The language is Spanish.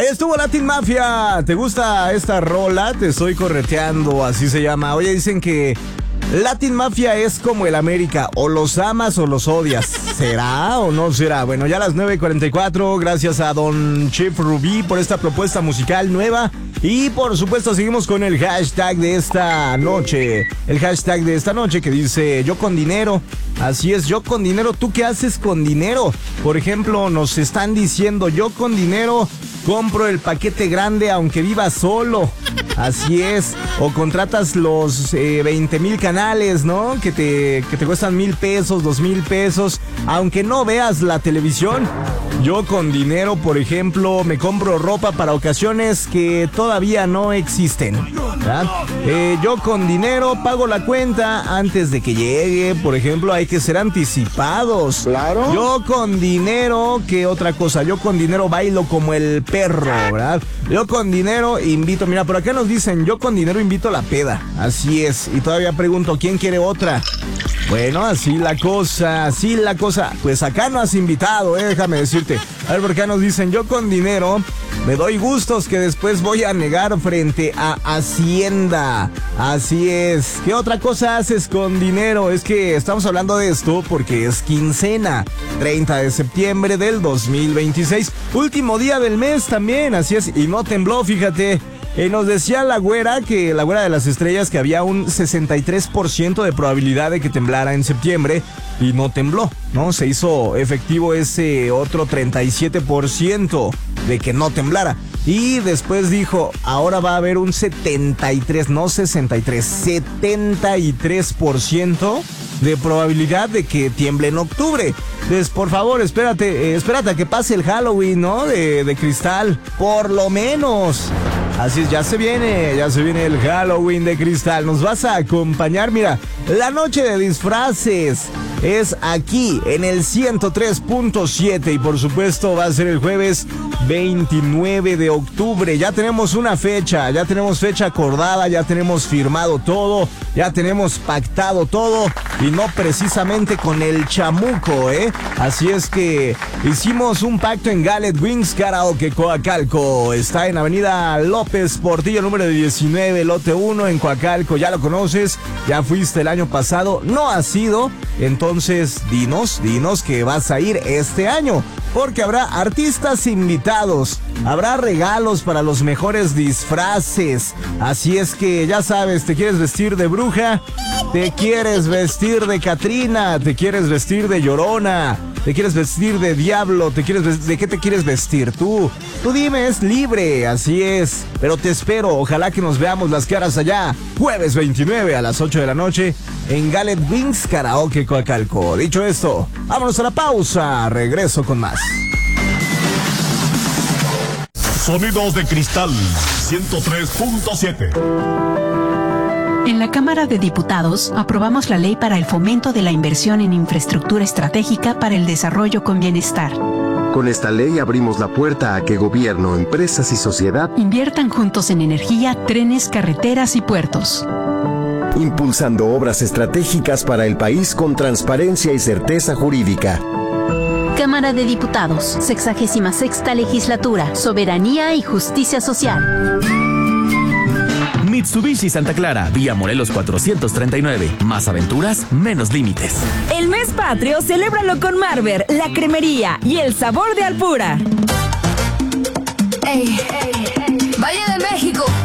Ahí estuvo Latin Mafia. ¿Te gusta esta rola? Te estoy correteando, así se llama. Oye, dicen que Latin Mafia es como el América, o los amas o los odias. ¿Será o no será? Bueno, ya a las 9:44, gracias a Don Chef Rubí por esta propuesta musical nueva. Y por supuesto seguimos con el hashtag de esta noche. El hashtag de esta noche que dice yo con dinero. Así es, yo con dinero. ¿Tú qué haces con dinero? Por ejemplo, nos están diciendo yo con dinero compro el paquete grande aunque viva solo. Así es. O contratas los 20,000 canales, ¿no? Que te cuestan 1,000 pesos, 2,000 pesos, aunque no veas la televisión. Yo con dinero, por ejemplo, me compro ropa para ocasiones que todavía no existen, ¿verdad? Yo con dinero pago la cuenta antes de que llegue. Por ejemplo, hay que ser anticipados. Claro. Yo con dinero, ¿qué otra cosa? Yo con dinero bailo como el perro, ¿verdad? Yo con dinero invito, mira, por acá nos dicen, yo con dinero invito la peda. Así es. Y todavía pregunto, ¿quién quiere otra? Bueno, así la cosa. Pues acá no has invitado, déjame decirte. A ver, por acá nos dicen, yo con dinero me doy gustos que después voy a negar frente a Hacienda. Así es. ¿Qué otra cosa haces con dinero? Es que estamos hablando de esto porque es quincena. 30 de septiembre del 2026. Último día del mes también, así es. Y no tembló, fíjate. Nos decía la güera de las estrellas, que había un 63% de probabilidad de que temblara en septiembre y no tembló, ¿no? Se hizo efectivo ese otro 37% de que no temblara. Y después dijo, ahora va a haber un 73, no 63, 73% de probabilidad de que tiemble en octubre. Entonces, por favor, espérate a que pase el Halloween, ¿no? De cristal, por lo menos. Así es, ya se viene el Halloween de cristal. Nos vas a acompañar, mira, la noche de disfraces es aquí en el 103.7 y por supuesto va a ser el jueves 29 de octubre. Ya tenemos una fecha, ya tenemos fecha acordada, ya tenemos firmado todo, ya tenemos pactado todo y no precisamente con el chamuco, ¿eh? Así es que hicimos un pacto en Gallet Wings Karaoke Coacalco. Está en Avenida López Portillo, número 19, lote 1 en Coacalco. Ya lo conoces, ya fuiste el año pasado, no has ido. Entonces, dinos que vas a ir este año, porque habrá artistas invitados, habrá regalos para los mejores disfraces. Así es que ya sabes, ¿te quieres vestir de bruja? ¿Te quieres vestir de Catrina? ¿Te quieres vestir de Llorona? ¿Te quieres vestir de diablo? ¿De qué te quieres vestir tú? Tú dime, es libre, así es. Pero te espero, ojalá que nos veamos las caras allá. Jueves 29 a las 8 de la noche en Gallet Wings Karaoke Coacalco. Dicho esto, vámonos a la pausa. Regreso con más. Sonidos de Cristal 103.7. En la Cámara de Diputados aprobamos la ley para el fomento de la inversión en infraestructura estratégica para el desarrollo con bienestar. Con esta ley abrimos la puerta a que gobierno, empresas y sociedad inviertan juntos en energía, trenes, carreteras y puertos. Impulsando obras estratégicas para el país con transparencia y certeza jurídica. Cámara de Diputados, 66ª Legislatura, Soberanía y Justicia Social. Mitsubishi Santa Clara, vía Morelos 439. Más aventuras, menos límites. El mes patrio, celébralo con Marber, la cremería y el sabor de Alpura. Valle de México,